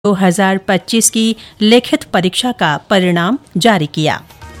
2025 की लिखित परीक्षा का परिणाम जारी किया।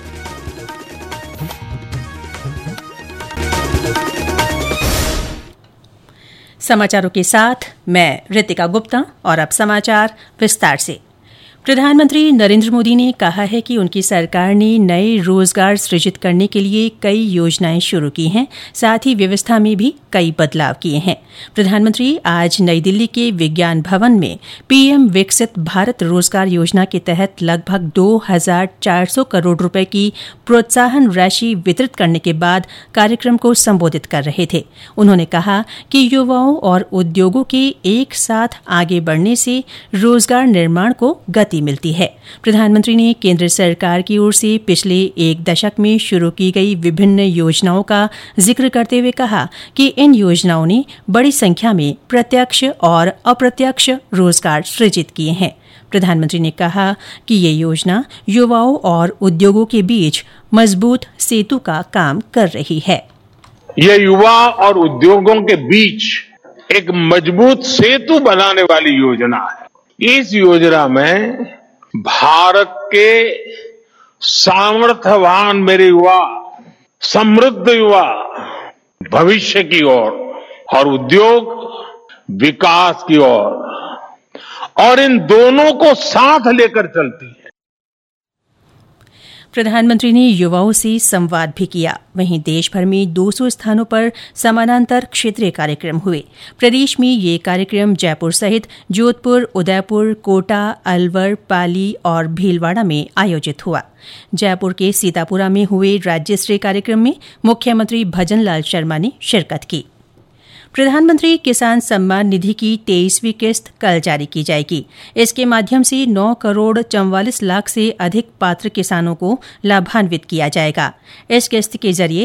समाचारों के साथ मैं रितिका गुप्ता और अब समाचार विस्तार से। प्रधानमंत्री नरेंद्र मोदी ने कहा है कि उनकी सरकार ने नए रोजगार सृजित करने के लिए कई योजनाएं शुरू की हैं, साथ ही व्यवस्था में भी कई बदलाव किए हैं। प्रधानमंत्री आज नई दिल्ली के विज्ञान भवन में पीएम विकसित भारत रोजगार योजना के तहत लगभग 2,400 करोड़ रुपए की प्रोत्साहन राशि वितरित करने के बाद कार्यक्रम को संबोधित कर रहे थे। उन्होंने कहा कि युवाओं और उद्योगों के एक साथ आगे बढ़ने से रोजगार निर्माण को गति मिलती है। प्रधानमंत्री ने केंद्र सरकार की ओर से पिछले एक दशक में शुरू की गई विभिन्न योजनाओं का जिक्र करते हुए कहा कि इन योजनाओं ने बड़ी संख्या में प्रत्यक्ष और अप्रत्यक्ष रोजगार सृजित किए हैं। प्रधानमंत्री ने कहा कि ये योजना युवाओं और उद्योगों के बीच मजबूत सेतु का काम कर रही है। ये युवा और उद्योगों के बीच एक मजबूत सेतु बनाने वाली योजना है। इस योजना में भारत के सामर्थ्यवान मेरे युवा, समृद्ध युवा भविष्य की ओर और उद्योग विकास की ओर, और इन दोनों को साथ लेकर चलती है। प्रधानमंत्री ने युवाओं से संवाद भी किया। वहीं देश भर में 200 स्थानों पर समानांतर क्षेत्रीय कार्यक्रम हुए। प्रदेश में ये कार्यक्रम जयपुर सहित जोधपुर, उदयपुर, कोटा, अलवर, पाली और भीलवाड़ा में आयोजित हुआ। जयपुर के सीतापुरा में हुए राज्य स्तरीय कार्यक्रम में मुख्यमंत्री भजनलाल शर्मा ने शिरकत की। प्रधानमंत्री किसान सम्मान निधि की 23वीं किस्त कल जारी की जाएगी। इसके माध्यम से 9 करोड़ 44 लाख से अधिक पात्र किसानों को लाभान्वित किया जाएगा। इस किस्त के जरिए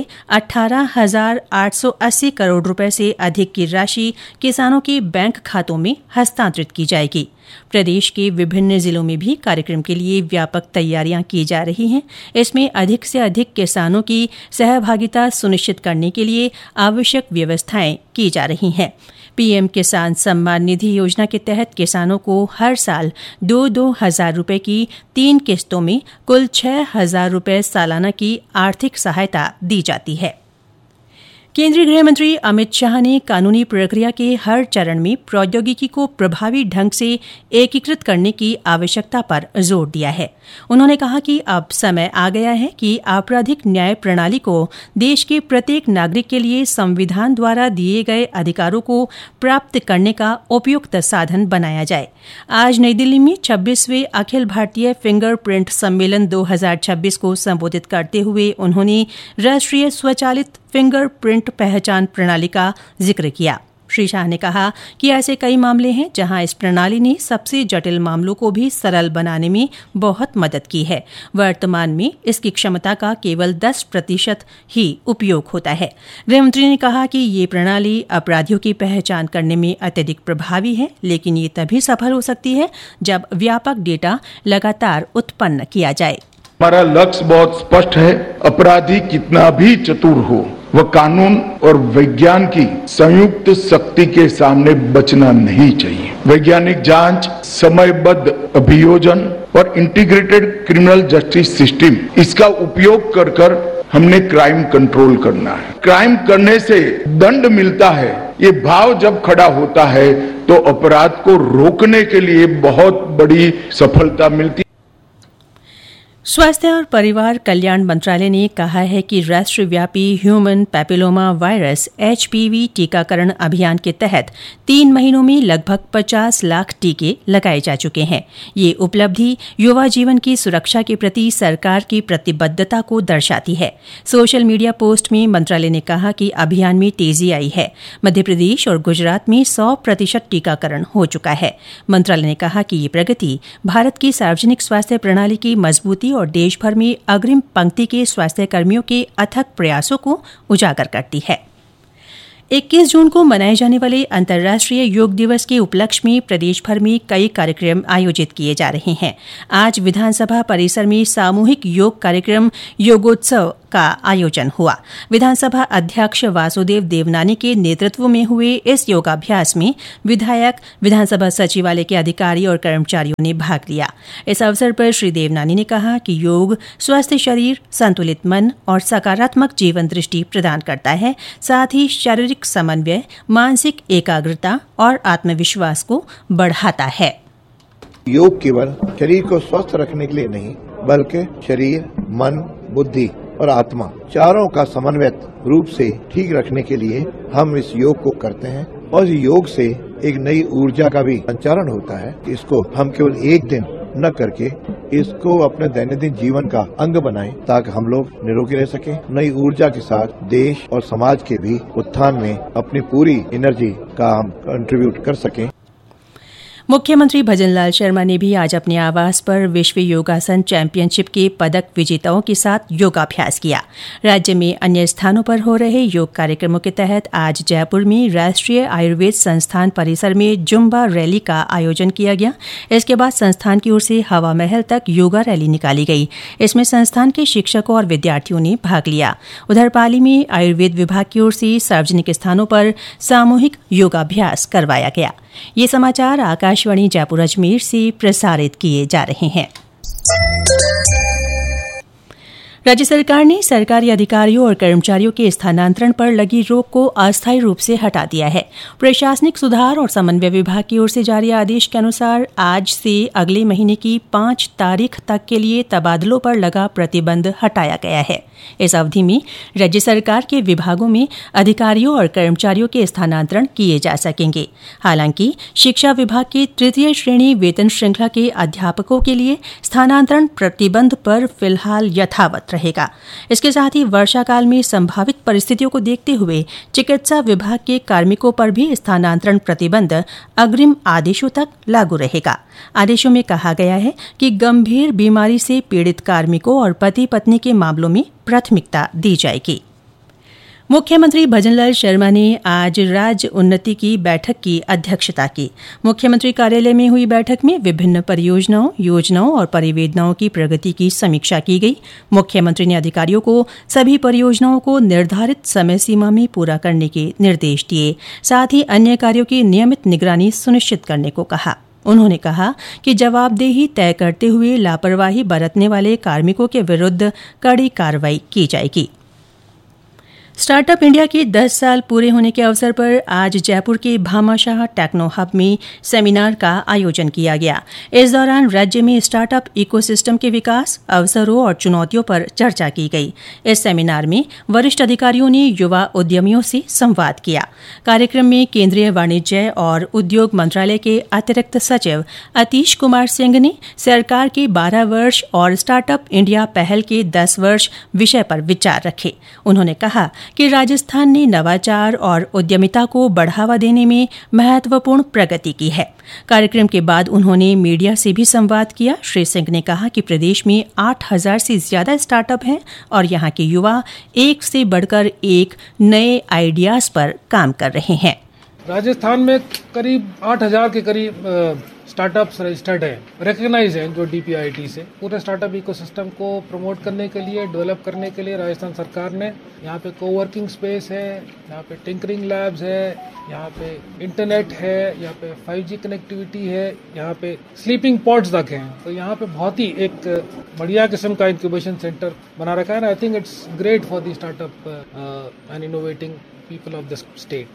18,880 करोड़ रुपए से अधिक की राशि किसानों के बैंक खातों में हस्तांतरित की जाएगी। प्रदेश के विभिन्न जिलों में भी कार्यक्रम के लिए व्यापक तैयारियां की जा रही हैं। इसमें अधिक से अधिक किसानों की सहभागिता सुनिश्चित करने के लिए आवश्यक व्यवस्थाएं की जा रही हैं। पीएम किसान सम्मान निधि योजना के तहत किसानों को हर साल 2-2 हजार रुपए की 3 किस्तों में कुल 6,000 रुपए सालाना की आर्थिक सहायता दी जाती है। केंद्रीय गृह मंत्री अमित शाह ने कानूनी प्रक्रिया के हर चरण में प्रौद्योगिकी को प्रभावी ढंग से एकीकृत करने की आवश्यकता पर जोर दिया है। उन्होंने कहा कि अब समय आ गया है कि आपराधिक न्याय प्रणाली को देश के प्रत्येक नागरिक के लिए संविधान द्वारा दिए गए अधिकारों को प्राप्त करने का उपयुक्त साधन बनाया जाए। आज नई दिल्ली में 26वें अखिल भारतीय फिंगरप्रिंट सम्मेलन 2026 को संबोधित करते हुए उन्होंने राष्ट्रीय स्वचालित फिंगरप्रिंट पहचान प्रणाली का जिक्र किया। श्री शाह ने कहा कि ऐसे कई मामले हैं जहां इस प्रणाली ने सबसे जटिल मामलों को भी सरल बनाने में बहुत मदद की है। वर्तमान में इसकी क्षमता का केवल 10% ही उपयोग होता है। गृहमंत्री ने कहा कि ये प्रणाली अपराधियों की पहचान करने में अत्यधिक प्रभावी है, लेकिन ये तभी सफल हो सकती है जब व्यापक डेटा लगातार उत्पन्न किया जाए। हमारा लक्ष्य बहुत स्पष्ट है। अपराधी कितना भी चतुर हो, वह कानून और विज्ञान की संयुक्त शक्ति के सामने बचना नहीं चाहिए। वैज्ञानिक जांच, समयबद्ध अभियोजन और इंटीग्रेटेड क्रिमिनल जस्टिस सिस्टम, इसका उपयोग कर हमने क्राइम कंट्रोल करना है। क्राइम करने से दंड मिलता है, ये भाव जब खड़ा होता है तो अपराध को रोकने के लिए बहुत बड़ी सफलता मिलती है। स्वास्थ्य और परिवार कल्याण मंत्रालय ने कहा है कि राष्ट्रव्यापी ह्यूमन पैपिलोमा वायरस HPV टीकाकरण अभियान के तहत 3 महीनों में लगभग 50 लाख टीके लगाए जा चुके हैं। ये उपलब्धि युवा जीवन की सुरक्षा के प्रति सरकार की प्रतिबद्धता को दर्शाती है। सोशल मीडिया पोस्ट में मंत्रालय ने कहा कि अभियान में तेजी आई है। मध्य प्रदेश और गुजरात में 100% टीकाकरण हो चुका है। मंत्रालय ने कहा कि ये प्रगति भारत की सार्वजनिक स्वास्थ्य प्रणाली की मजबूती और देश भर में अग्रिम पंक्ति के स्वास्थ्य कर्मियों के अथक प्रयासों को उजागर करती है। 21 जून को मनाए जाने वाले अंतर्राष्ट्रीय योग दिवस के उपलक्ष्य में प्रदेश भर में कई कार्यक्रम आयोजित किए जा रहे हैं। आज विधानसभा परिसर में सामूहिक योग कार्यक्रम योगोत्सव का आयोजन हुआ। विधानसभा अध्यक्ष वासुदेव देवनानी के नेतृत्व में हुए इस योगाभ्यास में विधायक, विधानसभा सचिवालय के अधिकारी और कर्मचारियों ने भाग लिया। इस अवसर पर श्री देवनानी ने कहा कि योग स्वस्थ शरीर, संतुलित मन और सकारात्मक जीवन दृष्टि प्रदान करता है, साथ ही शारीरिक समन्वय, मानसिक एकाग्रता और आत्मविश्वास को बढ़ाता है। योग केवल शरीर को स्वस्थ रखने के लिए नहीं, बल्कि शरीर, मन, बुद्धि और आत्मा चारों का समन्वित रूप से ठीक रखने के लिए हम इस योग को करते हैं और योग से एक नई ऊर्जा का भी संचारण होता है। इसको हम केवल एक दिन न करके इसको अपने दैनंदिन जीवन का अंग बनाएं ताकि हम लोग निरोगी रह सकें, नई ऊर्जा के साथ देश और समाज के भी उत्थान में अपनी पूरी एनर्जी का हम कंट्रीब्यूट कर सकें। मुख्यमंत्री भजनलाल शर्मा ने भी आज अपने आवास पर विश्व योगासन चैंपियनशिप के पदक विजेताओं के साथ योगाभ्यास किया। राज्य में अन्य स्थानों पर हो रहे योग कार्यक्रमों के तहत आज जयपुर में राष्ट्रीय आयुर्वेद संस्थान परिसर में जुम्बा रैली का आयोजन किया गया। इसके बाद संस्थान की ओर से हवा महल तक योगा रैली निकाली गई। इसमें संस्थान के शिक्षकों और विद्यार्थियों ने भाग लिया। उधर पाली में आयुर्वेद विभाग की ओर से सार्वजनिक स्थानों पर सामूहिक योगाभ्यास करवाया गया। ये समाचार आकाशवाणी जयपुर अजमेर से प्रसारित किए जा रहे हैं। राज्य सरकार ने सरकारी अधिकारियों और कर्मचारियों के स्थानांतरण पर लगी रोक को अस्थायी रूप से हटा दिया है। प्रशासनिक सुधार और समन्वय विभाग की ओर से जारी आदेश के अनुसार आज से अगले महीने की 5 तारीख तक के लिए तबादलों पर लगा प्रतिबंध हटाया गया है। इस अवधि में राज्य सरकार के विभागों में अधिकारियों और कर्मचारियों के स्थानांतरण किए जा सकेंगे। हालांकि शिक्षा विभाग के तृतीय श्रेणी वेतन श्रृंखला के अध्यापकों के लिए स्थानांतरण प्रतिबंध पर फिलहाल यथावत रहेगा। इसके साथ ही वर्षाकाल में संभावित परिस्थितियों को देखते हुए चिकित्सा विभाग के कार्मिकों पर भी स्थानांतरण प्रतिबंध अग्रिम आदेशों तक लागू रहेगा। आदेशों में कहा गया है कि गंभीर बीमारी से पीड़ित कार्मिकों और पति पत्नी के मामलों में प्राथमिकता दी जाएगी। मुख्यमंत्री भजनलाल शर्मा ने आज राज्य उन्नति की बैठक की अध्यक्षता की। मुख्यमंत्री कार्यालय में हुई बैठक में विभिन्न परियोजनाओं, योजनाओं और परिवेदनाओं की प्रगति की समीक्षा की गई। मुख्यमंत्री ने अधिकारियों को सभी परियोजनाओं को निर्धारित समय सीमा में पूरा करने के निर्देश दिए। साथ ही अन्य कार्यों की नियमित निगरानी सुनिश्चित करने को कहा। उन्होंने कहा कि जवाबदेही तय करते हुए लापरवाही बरतने वाले कार्मिकों के विरुद्ध कड़ी कार्रवाई की जाएगी। स्टार्टअप इंडिया के 10 साल पूरे होने के अवसर पर आज जयपुर के भामाशाह टेक्नो हब में सेमिनार का आयोजन किया गया। इस दौरान राज्य में स्टार्टअप इकोसिस्टम के विकास, अवसरों और चुनौतियों पर चर्चा की गई। इस सेमिनार में वरिष्ठ अधिकारियों ने युवा उद्यमियों से संवाद किया। कार्यक्रम में केंद्रीय वाणिज्य और उद्योग मंत्रालय के अतिरिक्त सचिव अतीश कुमार सिंह ने सरकार के 12 वर्ष और स्टार्टअप इंडिया पहल के 10 वर्ष विषय पर विचार रखे। उन्होंने कहा कि राजस्थान ने नवाचार और उद्यमिता को बढ़ावा देने में महत्वपूर्ण प्रगति की है। कार्यक्रम के बाद उन्होंने मीडिया से भी संवाद किया। श्री सिंह ने कहा कि प्रदेश में 8,000 से ज्यादा स्टार्टअप हैं और यहाँ के युवा एक से बढ़कर एक नए आइडियाज पर काम कर रहे हैं। राजस्थान में करीब 8,000 के करीब स्टार्टअप्स रजिस्टर्ड है, रिकग्नाइज है जो डीपीआईटी से। पूरे स्टार्टअप इकोसिस्टम को प्रमोट करने के लिए, डेवलप करने के लिए राजस्थान सरकार ने यहाँ पे कोवर्किंग स्पेस है, यहाँ पे टिंकरिंग लैब्स है, यहाँ पे इंटरनेट है, यहाँ पे 5G कनेक्टिविटी है, यहाँ पे स्लीपिंग पॉड्स तक हैं। तो यहाँ पे बहुत ही एक बढ़िया किस्म का इंक्यूबेशन सेंटर बना रखा है। I think it's great for the startup and innovating people of the state.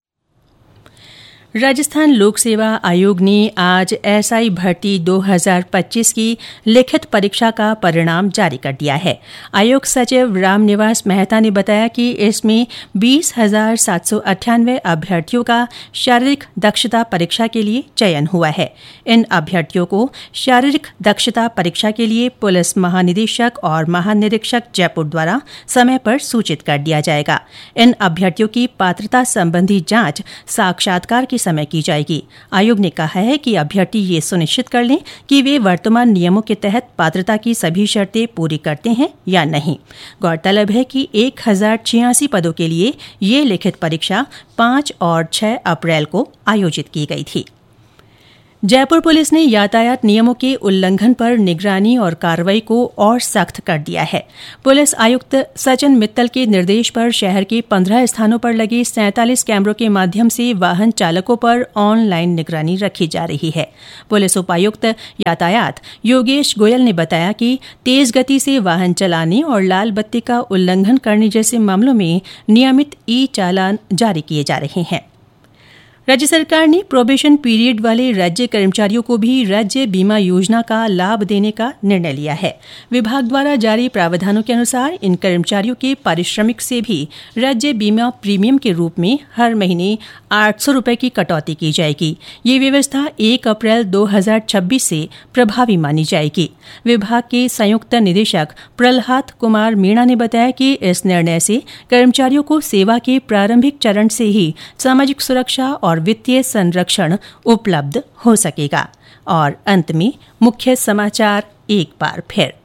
Rajasthan लोक सेवा आयोग ने आज एसआई भर्ती 2025 की लिखित परीक्षा का परिणाम जारी कर दिया है। आयोग सचिव रामनिवास मेहता ने बताया कि इसमें 20,798 अभ्यर्थियों का शारीरिक दक्षता परीक्षा के लिए चयन हुआ है। इन अभ्यर्थियों को शारीरिक दक्षता परीक्षा के लिए पुलिस महानिदेशक और महानिरीक्षक जयपुर द्वारा समय पर सूचित कर दिया जाएगा। इन अभ्यर्थियों की पात्रता संबंधी जांच साक्षात्कार के समय की जाएगी। आयोग ने कहा है कि अभ्यर्थी ये सुनिश्चित कर लें कि वे वर्तमान नियमों के तहत पात्रता की सभी शर्तें पूरी करते हैं या नहीं। गौरतलब है कि 1086 पदों के लिए ये लिखित परीक्षा 5 और 6 अप्रैल को आयोजित की गई थी। जयपुर पुलिस ने यातायात नियमों के उल्लंघन पर निगरानी और कार्रवाई को और सख्त कर दिया है। पुलिस आयुक्त सचिन मित्तल के निर्देश पर शहर के 15 स्थानों पर लगे 47 कैमरों के माध्यम से वाहन चालकों पर ऑनलाइन निगरानी रखी जा रही है। पुलिस उपायुक्त यातायात योगेश गोयल ने बताया कि तेज गति से वाहन चलाने और लाल बत्ती का उल्लंघन करने जैसे मामलों में नियमित ई-चालान जारी किए जा रहे हैं। राज्य सरकार ने प्रोबेशन पीरियड वाले राज्य कर्मचारियों को भी राज्य बीमा योजना का लाभ देने का निर्णय लिया है। विभाग द्वारा जारी प्रावधानों के अनुसार इन कर्मचारियों के पारिश्रमिक से भी राज्य बीमा प्रीमियम के रूप में हर महीने 800 रुपये की कटौती की जाएगी। ये व्यवस्था 1 अप्रैल 2026 से प्रभावी मानी जाएगी। विभाग के संयुक्त निदेशक प्रहलाद कुमार मीणा ने बताया कि इस निर्णय से कर्मचारियों को सेवा के प्रारंभिक चरण से ही सामाजिक सुरक्षा और वित्तीय संरक्षण उपलब्ध हो सकेगा। और अंत में मुख्य समाचार एक बार फिर।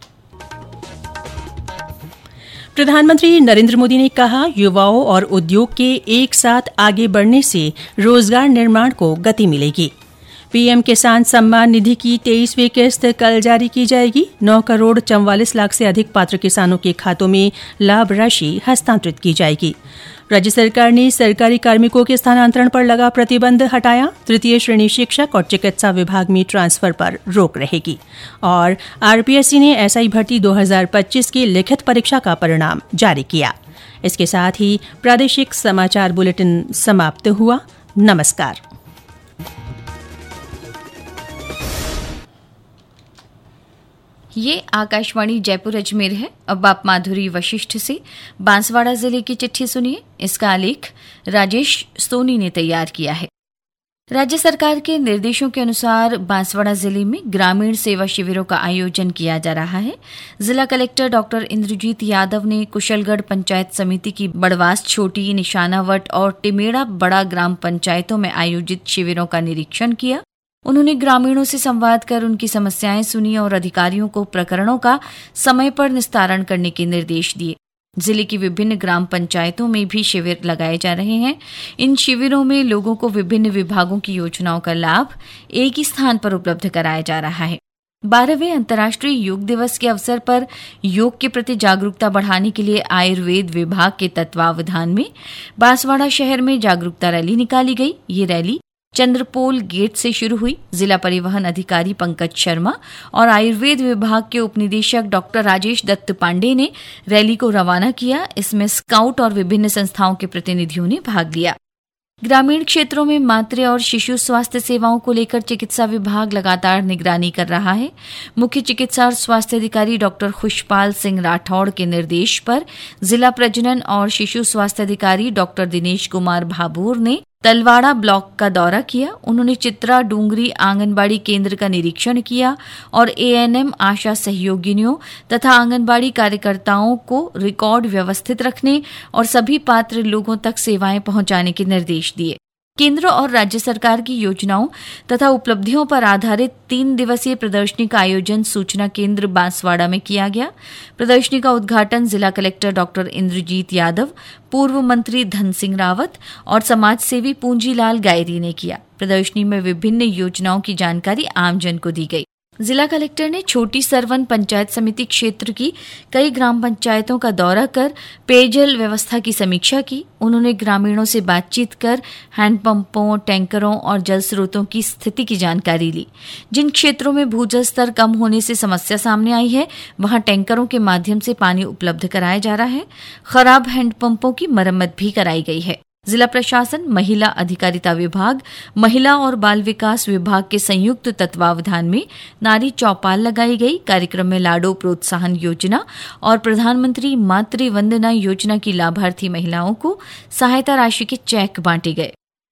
प्रधानमंत्री नरेंद्र मोदी ने कहा, युवाओं और उद्योग के एक साथ आगे बढ़ने से रोजगार निर्माण को गति मिलेगी। पीएम किसान सम्मान निधि की 23वीं किस्त कल जारी की जाएगी। 9 करोड़ 44 लाख से अधिक पात्र किसानों के खातों में लाभ राशि हस्तांतरित की जाएगी। राज्य सरकार ने सरकारी कार्मिकों के स्थानांतरण पर लगा प्रतिबंध हटाया। तृतीय श्रेणी शिक्षक और चिकित्सा विभाग में ट्रांसफर पर रोक रहेगी। और आरपीएससी ने एसआई भर्ती 2025 की लिखित परीक्षा का परिणाम जारी किया। इसके साथ ही प्रादेशिक समाचार बुलेटिन समाप्त हुआ। नमस्कार। ये आकाशवाणी जयपुर अजमेर है। अब आप माधुरी वशिष्ठ से बांसवाड़ा जिले की चिट्ठी सुनिए। इसका आलेख राजेश सोनी ने तैयार किया है। राज्य सरकार के निर्देशों के अनुसार बांसवाड़ा जिले में ग्रामीण सेवा शिविरों का आयोजन किया जा रहा है। जिला कलेक्टर डॉक्टर इंद्रजीत यादव ने कुशलगढ़ पंचायत समिति की बड़वास छोटी, निशानावट और टिमेड़ा बड़ा ग्राम पंचायतों में आयोजित शिविरों का निरीक्षण किया। उन्होंने ग्रामीणों से संवाद कर उनकी समस्याएं सुनी और अधिकारियों को प्रकरणों का समय पर निस्तारण करने के निर्देश दिए। जिले की विभिन्न ग्राम पंचायतों में भी शिविर लगाए जा रहे हैं। इन शिविरों में लोगों को विभिन्न विभागों की योजनाओं का लाभ एक ही स्थान पर उपलब्ध कराया जा रहा है। 12वें अंतर्राष्ट्रीय योग दिवस के अवसर पर योग के प्रति जागरूकता बढ़ाने के लिए आयुर्वेद विभाग के तत्वावधान में बांसवाड़ा शहर में जागरूकता रैली निकाली गई। ये रैली चंद्रपोल गेट से शुरू हुई। जिला परिवहन अधिकारी पंकज शर्मा और आयुर्वेद विभाग के उपनिदेशक डॉक्टर राजेश दत्त पांडे ने रैली को रवाना किया। इसमें स्काउट और विभिन्न संस्थाओं के प्रतिनिधियों ने भाग लिया। ग्रामीण क्षेत्रों में मातृ और शिशु स्वास्थ्य सेवाओं को लेकर चिकित्सा विभाग लगातार निगरानी कर रहा है। मुख्य चिकित्सा और स्वास्थ्य अधिकारी डॉक्टर खुशपाल सिंह राठौड़ के निर्देश पर जिला प्रजनन और शिशु स्वास्थ्य अधिकारी डॉक्टर दिनेश कुमार भाभोर ने तलवाड़ा ब्लॉक का दौरा किया। उन्होंने चित्रा डूंगरी आंगनबाड़ी केंद्र का निरीक्षण किया और एएनएम आशा सहयोगिनियों तथा आंगनबाड़ी कार्यकर्ताओं को रिकॉर्ड व्यवस्थित रखने और सभी पात्र लोगों तक सेवाएं पहुंचाने के निर्देश दिए। केंद्र और राज्य सरकार की योजनाओं तथा उपलब्धियों पर आधारित 3 दिवसीय प्रदर्शनी का आयोजन सूचना केंद्र बांसवाड़ा में किया गया। प्रदर्शनी का उद्घाटन जिला कलेक्टर डॉक्टर इंद्रजीत यादव, पूर्व मंत्री धन सिंह रावत और समाज सेवी पूंजीलाल गायरी ने किया। प्रदर्शनी में विभिन्न योजनाओं की जानकारी आमजन को दी गई। जिला कलेक्टर ने छोटी सरवन पंचायत समिति क्षेत्र की कई ग्राम पंचायतों का दौरा कर पेयजल व्यवस्था की समीक्षा की। उन्होंने ग्रामीणों से बातचीत कर हैंडपंपों, टैंकरों और जल स्रोतों की स्थिति की जानकारी ली। जिन क्षेत्रों में भूजल स्तर कम होने से समस्या सामने आई है, वहां टैंकरों के माध्यम से पानी उपलब्ध कराया जा रहा है। खराब हैंडपंपों की मरम्मत भी कराई गई है। जिला प्रशासन, महिला अधिकारिता विभाग, महिला और बाल विकास विभाग के संयुक्त तत्वावधान में नारी चौपाल लगाई गई। कार्यक्रम में लाडो प्रोत्साहन योजना और प्रधानमंत्री मातृ वंदना योजना की लाभार्थी महिलाओं को सहायता राशि के चेक बांटे गए।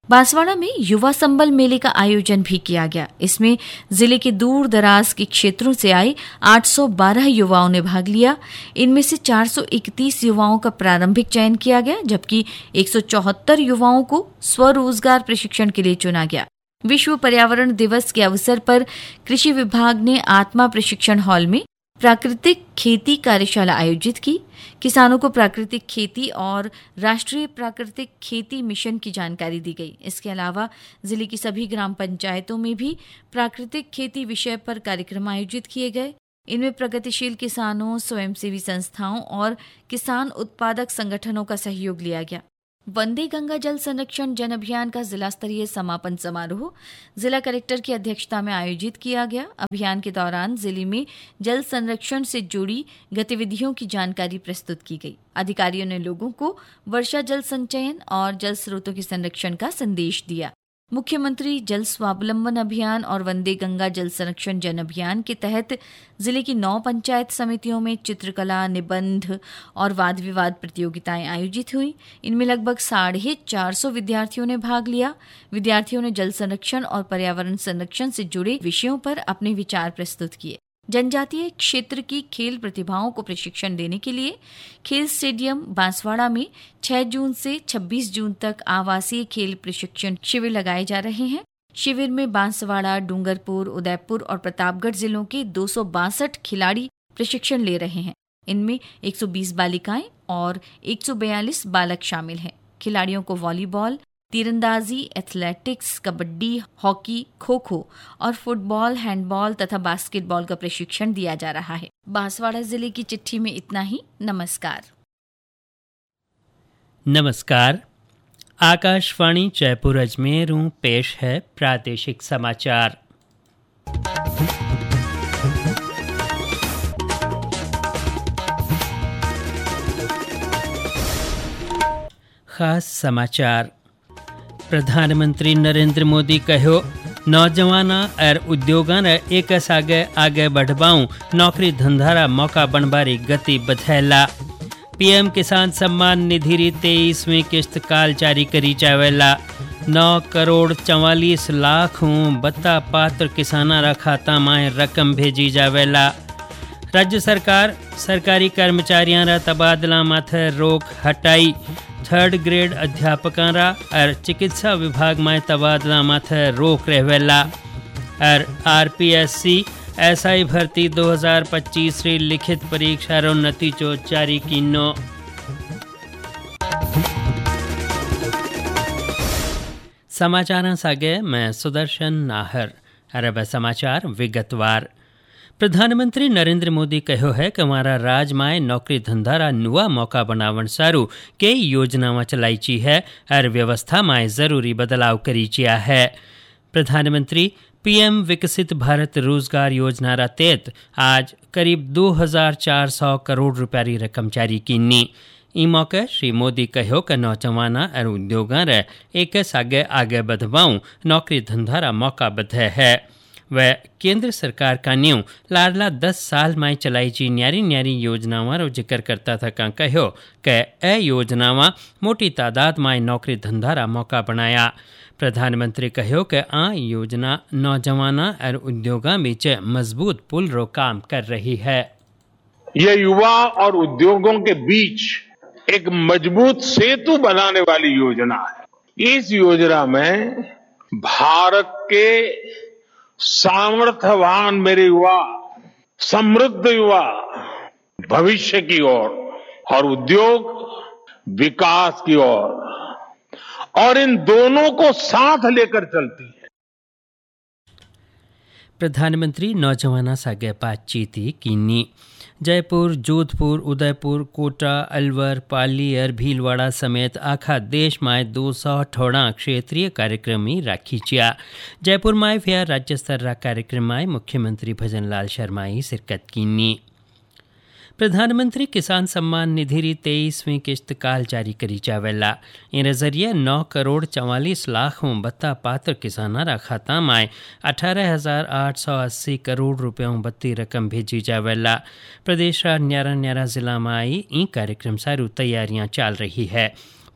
बांसवाड़ा में युवा संबल मेले का आयोजन भी किया गया। इसमें जिले के दूर दराज के क्षेत्रों से आए 812 युवाओं ने भाग लिया। इनमें से 431 युवाओं का प्रारंभिक चयन किया गया, जबकि 174 युवाओं को स्वरोजगार प्रशिक्षण के लिए चुना गया। विश्व पर्यावरण दिवस के अवसर पर कृषि विभाग ने आत्मा प्रशिक्षण हॉल में प्राकृतिक खेती कार्यशाला आयोजित की। किसानों को प्राकृतिक खेती और राष्ट्रीय प्राकृतिक खेती मिशन की जानकारी दी गई। इसके अलावा जिले की सभी ग्राम पंचायतों में भी प्राकृतिक खेती विषय पर कार्यक्रम आयोजित किए गए। इनमें प्रगतिशील किसानों, स्वयंसेवी संस्थाओं और किसान उत्पादक संगठनों का सहयोग लिया गया। वंदे गंगा जल संरक्षण जन अभियान का जिला स्तरीय समापन समारोह जिला कलेक्टर की अध्यक्षता में आयोजित किया गया। अभियान के दौरान जिले में जल संरक्षण से जुड़ी गतिविधियों की जानकारी प्रस्तुत की गई। अधिकारियों ने लोगों को वर्षा जल संचयन और जल स्रोतों के संरक्षण का संदेश दिया। मुख्यमंत्री जल स्वावलंबन अभियान और वंदे गंगा जल संरक्षण जन अभियान के तहत जिले की 9 पंचायत समितियों में चित्रकला, निबंध और वाद विवाद प्रतियोगिताएं आयोजित हुई। इनमें लगभग 450 विद्यार्थियों ने भाग लिया। विद्यार्थियों ने जल संरक्षण और पर्यावरण संरक्षण से जुड़े विषयों पर अपने विचार प्रस्तुत किए। जनजातीय क्षेत्र की खेल प्रतिभाओं को प्रशिक्षण देने के लिए खेल स्टेडियम बांसवाड़ा में 6 जून से 26 जून तक आवासीय खेल प्रशिक्षण शिविर लगाए जा रहे हैं। शिविर में बांसवाड़ा, डूंगरपुर, उदयपुर और प्रतापगढ़ जिलों के 262 खिलाड़ी प्रशिक्षण ले रहे हैं। इनमें 120 बालिकाएं और 142 बालक शामिल हैं। खिलाड़ियों को वॉलीबॉल, तीरंदाजी, एथलेटिक्स, कबड्डी, हॉकी, खो-खो और फुटबॉल, हैंडबॉल तथा बास्केटबॉल का प्रशिक्षण दिया जा रहा है। बांसवाड़ा जिले की चिट्ठी में इतना ही। नमस्कार। आकाशवाणी जयपुर अजमेर पेश है प्रादेशिक समाचार। खास समाचार। प्रधानमंत्री नरेंद्र मोदी कहो नौजवाना और उद्योगों ने एक आगे बढ़वाऊं नौकरी धंधारा मौका बनबारी गति बधैला। पीएम किसान सम्मान निधि री 23वीं किस्त काल जारी करी जावेला। 9 करोड़ 44 लाख बत्ता पात्र किसाना रा खाता में रकम भेजी जावेला। राज्य सरकार सरकारी कर्मचारियों रा तबादला माथे रोक हटाई। 3rd ग्रेड अध्यापकों रा और चिकित्सा विभाग में तबादला माथे रोक रहेला। और आरपीएससी एसआई भर्ती 2025 री लिखित परीक्षा रो नतीजो जारी कीनो। समाचार सागे मैं सुदर्शन नाहर। अरब समाचार विगतवार। प्रधानमंत्री नरेंद्र मोदी कहो है कि हमारा राज में नौकरी धंधारा नुआ मौका बनावन सारू कई योजनावां चलाई है और व्यवस्था में जरूरी बदलाव करी है। प्रधानमंत्री पीएम विकसित भारत रोजगार योजना रा तहत आज करीब 2400 करोड़ रुपया री रकम जारी कीनी। ई मौके श्री मोदी कहो कि नौजवाना और उद्योगों रे एक आगे बढ़वाऊं नौकरी धंधारा मौका बधे है। वह केंद्र सरकार का न्यू लाडला 10 साल में चलाई जी न्यारी योजनावां रो जिक्र करता था। कहो कि ए योजनावां मोटी तादाद में नौकरी धंधारा मौका बनाया। प्रधानमंत्री कहो कि आ योजना नौजवाना और उद्योगों बीच मजबूत पुल रो काम कर रही है। ये युवा और उद्योगों के बीच एक मजबूत सेतु बनाने वाली योजना है। इस योजना में भारत के सामर्थ्यवान मेरे युवा, समृद्ध युवा भविष्य की ओर और उद्योग विकास की ओर और इन दोनों को साथ लेकर चलती है। प्रधानमंत्री नौजवाना सागे बातचीत कीनी। जयपुर, जोधपुर, उदयपुर, कोटा, अलवर, पाली और भीलवाड़ा समेत आखा देश में 218 क्षेत्रीय कार्यक्रम राखी चिया। जयपुर में फिर राज्य स्तर रा कार्यक्रम में मुख्यमंत्री भजन लाल शर्मा शिरकत कीनी। प्रधानमंत्री किसान सम्मान निधि री 23वीं किस्त काल जारी करी जावेला। इन जरिए 9 करोड़ 44 लाख बत्ता पात्र किसाना रा खाता में 18,880 करोड़ रुपया बत्ती रकम भेजी जावेला। प्रदेश रा न्यारा जिला में ई कार्यक्रम सारू तैयारियां चल रही है।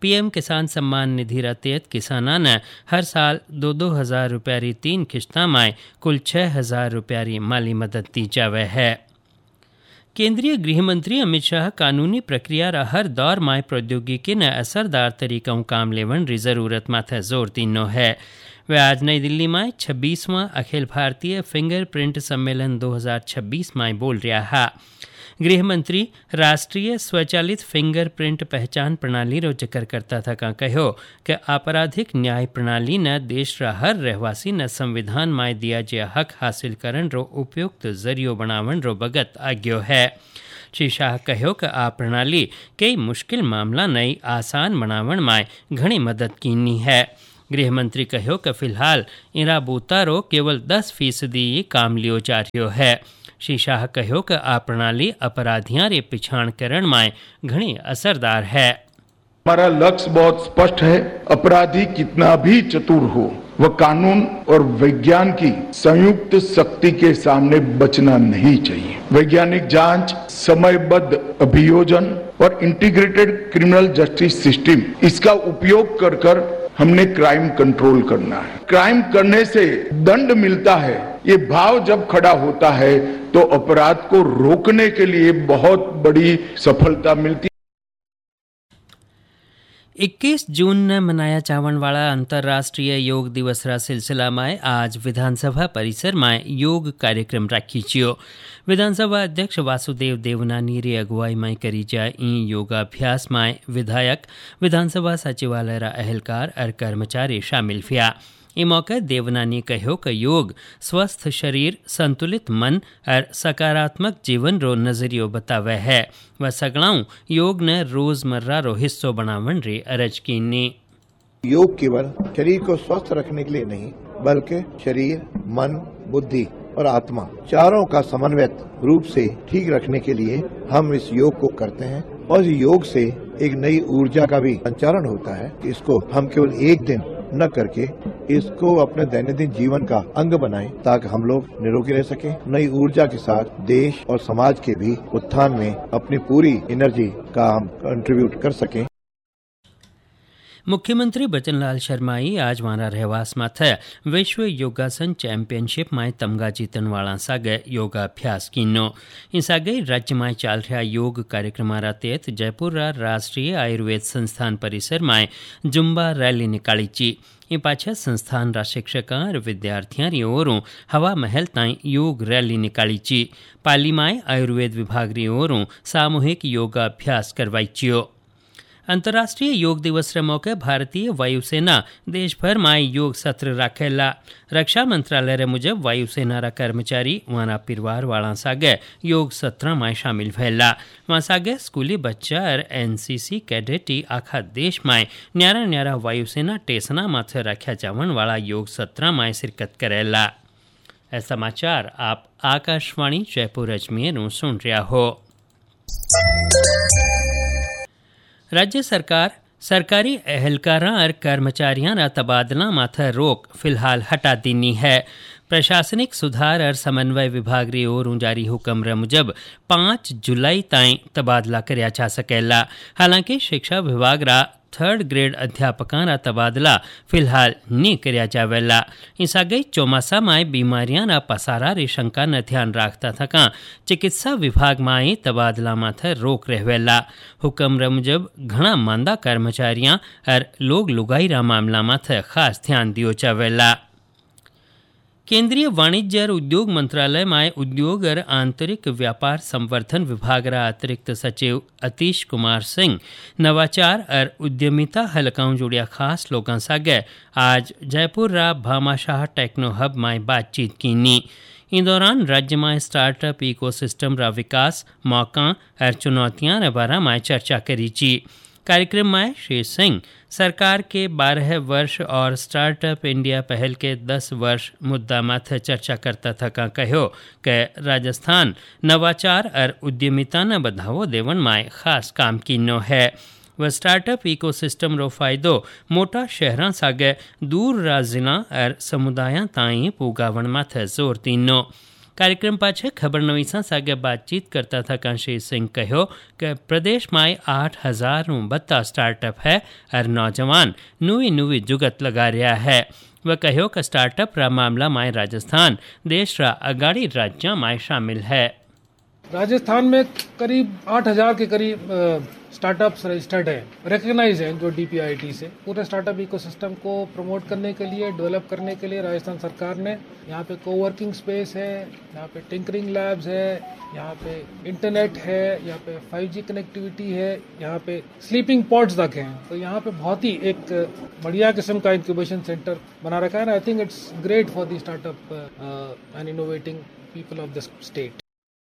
पीएम किसान सम्मान निधि तहत किसानां ने हर साल 2-2 रुपया री 3 किश्तां में कुल 6,000 रुपया री माली मदद दी जावे है। केंद्रीय गृह मंत्री अमित शाह कानूनी प्रक्रिया रा हर दौर में प्रौद्योगिकी ने असरदार तरीकों काम लेवन री जरूरत माथे जोर दीनो है। वे आज नई दिल्ली में 26वां अखिल भारतीय फिंगरप्रिंट सम्मेलन 2026 में बोल रहा है। गृह मंत्री राष्ट्रीय स्वचालित फिंगरप्रिंट पहचान प्रणाली रो जिक्र करता था कहो कि आपराधिक न्याय प्रणाली ने देश रा हर रहवासी ने संविधान में दिया जे हक हासिल करन रो उपयुक्त जरियो बनावन रो बगत आग्यो है। श्री शाह कहो कि आ प्रणाली कई मुश्किल मामला नई आसान बनावन में घणी मदद कीनी है। गृह मंत्री कहो कि फिलहाल इरा बूतारो केवल 10% काम लियो जा रह्यो है। श्री शाह कहो कि आ प्रणाली अपराधियां रे पिछाण करण में घणी असरदार है। हमारा लक्ष्य बहुत स्पष्ट है। अपराधी कितना भी चतुर हो, वह कानून और विज्ञान की संयुक्त शक्ति के सामने बचना नहीं चाहिए। वैज्ञानिक जांच, समयबद्ध अभियोजन और इंटीग्रेटेड क्रिमिनल जस्टिस सिस्टम, इसका उपयोग कर हमने क्राइम कंट्रोल करना है। क्राइम करने से दंड मिलता है, ये भाव जब खड़ा होता है तो अपराध को रोकने के लिए बहुत बड़ी सफलता मिलती है। 21 जून ने मनाया जावन वाला अंतर्राष्ट्रीय योग दिवस रा सिलसिला में आज विधानसभा परिसर में योग कार्यक्रम राखी छियो। विधानसभा अध्यक्ष वासुदेव देवनानी री अगुवाई में करी जाए इन योगाभ्यास में विधायक, विधानसभा सचिवालय रा अहलकार और कर्मचारी शामिल हुआ। इस मौके देवनानी कहो कि योग स्वस्थ शरीर, संतुलित मन और सकारात्मक जीवन रो नजरियो बतावे है। वह सगलाऊ योग ने रोजमर्रा रो हिस्सो बनावन रे अरज कीनी। योग केवल शरीर को स्वस्थ रखने के लिए नहीं, बल्कि शरीर, मन, बुद्धि और आत्मा चारों का समन्वित रूप से ठीक रखने के लिए हम इस योग को करते हैं। और इस योग से एक नई ऊर्जा का भी संचारण होता है। इसको हम केवल एक दिन न करके इसको अपने दैनंदिन जीवन का अंग बनाएं, ताकि हम लोग निरोगी रह सकें। नई ऊर्जा के साथ देश और समाज के भी उत्थान में अपनी पूरी एनर्जी का हम कंट्रीब्यूट कर सकें। मुख्यमंत्री बचनलाल शर्माई आज मारा रहवास माथे विश्व योगासन चैंपियनशिप में तमगा जीतन वाला सागे योगाभ्यास कीनो। इन सागे राज्य में चल रहा योग कार्यक्रम तहत जयपुर राष्ट्रीय आयुर्वेद संस्थान परिसर में जुम्बा रैली निकाली ची। इन पाछा संस्थान रा शिक्षकां और विद्यार्थियों री ओरों हवा महल ताई योग रैली निकाली ची। पाली में आयुर्वेद विभाग री ओरों सामूहिक योगाभ्यास करवाई चियो। अंतर्राष्ट्रीय योग दिवस रे मौके भारतीय वायुसेना देश भर में योग सत्र राखेला। रक्षा मंत्रालय रे मुजब वायुसेना रा कर्मचारी वाना परिवार वाला सागे योग सत्र में शामिल भैला। वहाँ सागे स्कूली बच्चा और एनसीसी कैडेटी आखा देश में न्यारा न्यारा वायुसेना टेसना माथे रखा जावन वाला योग सत्र में शिरकत करेला। ऐ समाचार आप आकाशवाणी जयपुर अजमेर सुन रहा हो। राज्य सरकार सरकारी एहलकारां और कर्मचारियों रा तबादला माथे रोक फिलहाल हटा दीनी है। प्रशासनिक सुधार और समन्वय विभाग री ओर जारी हुक्म रे मुजब 5 जुलाई ताईं तबादला करया जा सकेला। हालांकि शिक्षा विभाग रा 3rd ग्रेड अध्यापकों रा तबादला फिलहाल नहीं करया जावेला। इस आगे चौमासा में बीमारियां रा पसारा री शंका न ध्यान रखता थका चिकित्सा विभाग में तबादला माथे रोक रहेला। हुक्म रे मुजब घना मांदा कर्मचारियां और लोग लुगाई रा मामला माथे खास ध्यान दियो जावेला। केंद्रीय वाणिज्य और उद्योग मंत्रालय में उद्योग और आंतरिक व्यापार संवर्धन विभाग रा अतिरिक्त सचिव अतीश कुमार सिंह नवाचार और उद्यमिता हलकाओं जुड़िया खास लोगों सागे आज जयपुर रा भामाशाह टेक्नो हब में बातचीत कीनी। इन दौरान राज्य में स्टार्टअप इकोसिस्टम रा विकास, मौका और चुनौतियां रे बारे में चर्चा करी ची। कार्यक्रम में श्री सिंह सरकार के 12 वर्ष और स्टार्टअप इंडिया पहल के 10 वर्ष मुद्दा माथे चर्चा करता था कहो कि राजस्थान नवाचार और उद्यमिता न बढ़ावो देवन में खास काम कीनो है। वह स्टार्टअप इकोसिस्टम रो फायदो मोटा शहरां सागे दूर रा जिला और समुदायां ताईं पुगावन माथे जोर दीनो। कार्यक्रम पाछे खबरनवीसा सागे बातचीत करता था कांशी सिंह कहो कि प्रदेश में 8,000 स्टार्टअप है और नौजवान नुई जुगत लगा रहा है। वह कहो कि स्टार्टअप रा मामला में राजस्थान देश रा अगाड़ी राज्य में शामिल है। राजस्थान में करीब 8,000 के करीब स्टार्टअप्स रजिस्टर्ड है, रिकग्नाइज है जो DPIIT से। पूरे स्टार्टअप इकोसिस्टम को प्रमोट करने के लिए, डेवलप करने के लिए राजस्थान सरकार ने यहाँ पे कोवर्किंग स्पेस है, यहाँ पे टिंकरिंग लैब्स है, यहाँ पे इंटरनेट है, यहाँ पे 5G कनेक्टिविटी है, यहाँ पे स्लीपिंग पॉड्स तक हैं। तो यहाँ पे बहुत ही एक बढ़िया किस्म का इंक्यूबेशन सेंटर बना रखा है। I think it's great for the startup and innovating people of the state.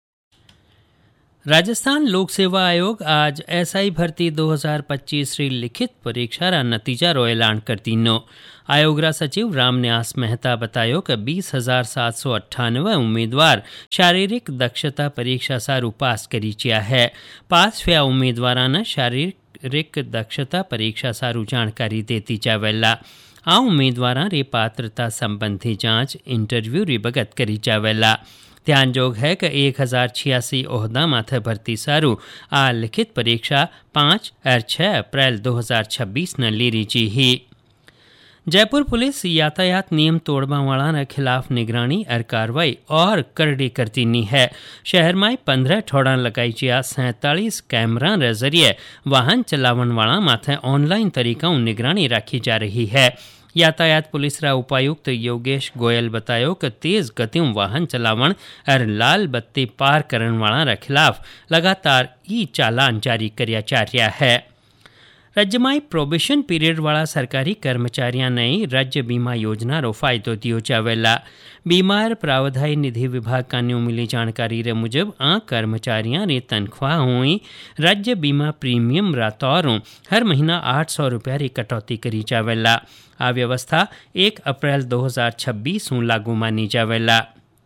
Rajasthan लोक सेवा आयोग आज SI भर्ती 2025 री लिखित परीक्षा रा नतीजा रो ऐलान कर दीनो। आयोग रा सचिव रामन्यास मेहता बतायो कि 20,798 उम्मीदवार शारीरिक दक्षता परीक्षा सारू पास करी चिया है। पास हुआ उम्मीदवारा ने शारीरिक दक्षता परीक्षा सारू जानकारी देती जावेला। आ उम्मीदवारा रे पात्रता संबंधी जांच इंटरव्यू री बगत करी जावेला। ध्यानजोग है कि 1,086 ओहदा माथे भर्ती सारू आ लिखित परीक्षा 5 और 6 अप्रैल 2026 न लीरी जी ही। जयपुर पुलिस यातायात नियम तोड़वा वाला के खिलाफ निगरानी और कार्रवाई और करड़ी करती नी है। शहर में 15 ठोड़ा लगाई जिया 47 कैमरा रे जरिए वाहन चलावन वाला माथे ऑनलाइन तरीका निगरानी राखी जा रही है। यातायात पुलिस रा उपायुक्त योगेश गोयल बतायो कि तेज गतियों वाहन चलावन और लाल बत्ती पार करने वाला रा खिलाफ लगातार ई चालान जारी करया जा रहा है। राज्य में प्रोबेशन पीरियड वाला सरकारी कर्मचारियों ने राज्य बीमा योजना रो फायदो दियो जावेला। बीमार प्रावधायी निधि विभाग का न्यू मिली जानकारी रे मुजब आ कर्मचारियों रे तनख्वाह हुई राज्य बीमा प्रीमियम रा तौरों हर महीना 800 रुपया री कटौती करी जावेला। आ व्यवस्था 1 अप्रैल 2026 लागू मानी जावेला।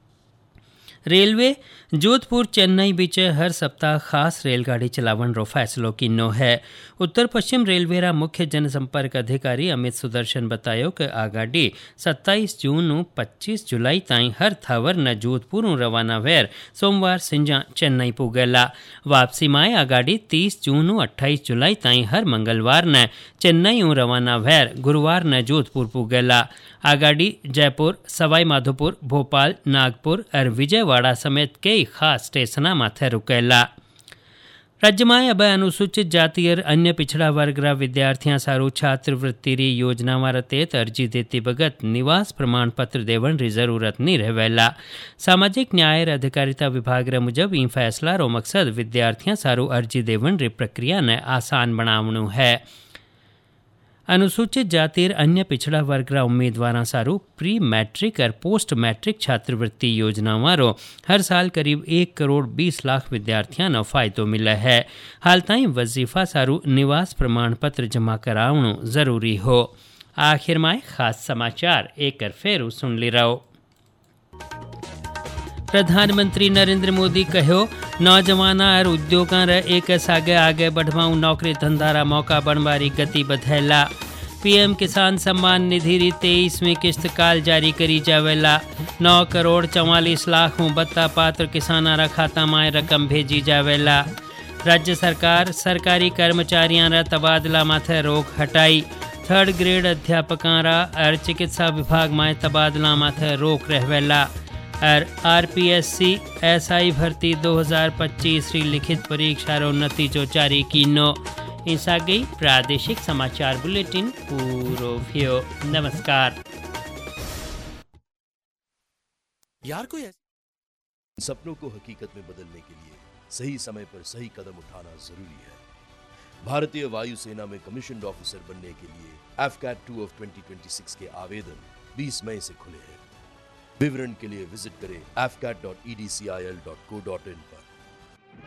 रेलवे जोधपुर चेन्नई बीच हर सप्ताह खास रेलगाड़ी चलावन रो फैसलो की नो है। उत्तर पश्चिम रेलवे रा मुख्य जनसंपर्क अधिकारी अमित सुदर्शन बतायो कि आ गाड़ी 27 जून 25 जुलाई ताई हर थावर न जोधपुर रवाना वेर सोमवार सिंजा चेन्नई पुगेला। वापसी में आ गाड़ी 30 जून 28 जुलाई ताई हर मंगलवार न चेन्नई रवाना वेर गुरुवार न जोधपुर पुगेला। आ गाड़ी जयपुर, सवाई माधोपुर, भोपाल, नागपुर और विजयवाड़ा समेत कई खास स्टेशना माथे रुकेला। राज्य में अब अनुसूचित जाति और अन्य पिछड़ा वर्ग रा विद्यार्थियां सारू छात्रवृत्ति री योजना वाला तेत अर्जी देती बगत निवास प्रमाण पत्र देवन री जरूरत नहीं रहेला। सामाजिक न्याय और अधिकारिता विभाग रे मुजब ई फैसला रो मकसद विद्यार्थियां सारू अर्जी देवन री प्रक्रिया ने आसान बनावनु है। अनुसूचित जाति अन्य पिछड़ा वर्ग रा उम्मीदवार सारू प्री मैट्रिक और पोस्ट मैट्रिक छात्रवृत्ति योजना वारो हर साल करीब 1 करोड़ 20 लाख विद्यार्थियों न फायदो मिला है। हाल ताई वजीफा सारू निवास प्रमाण पत्र जमा करावणो जरूरी हो। आखिर में खास समाचार एक फेरू सुन ली रहो। प्रधानमंत्री नरेंद्र मोदी कहो नौजवाना और उद्योगों रे एक सागे आगे बढ़वाऊं नौकरी धंधा रा मौका बनवारी गति बधैला। पीएम किसान सम्मान निधि री 23वीं किस्त काल जारी करी जावेला। 9 करोड़ 44 लाख बत्ता पात्र किसाना रा खाता में रकम भेजी जावेला। राज्य सरकार सरकारी कर्मचारियों रा तबादला माथे रोक हटाई। 3rd ग्रेड अध्यापकों रा और चिकित्सा विभाग में तबादला माथे रोक रहवेला। और RPSC SI भर्ती 2025 री लिखित परीक्षा रो नतीजो जारी कीनो। ऐसा गई प्रादेशिक समाचार बुलेटिन पूरो भयो। नमस्कार। यार कोई सपनों को हकीकत में बदलने के लिए सही समय पर सही कदम उठाना जरूरी है। भारतीय वायुसेना में कमीशन्ड ऑफिसर बनने के लिए AFCAT 2 of 2026 के आवेदन 20 मई से खुले हैं। विवरण के लिए विजिट करें afcat.edcil.co.in पर।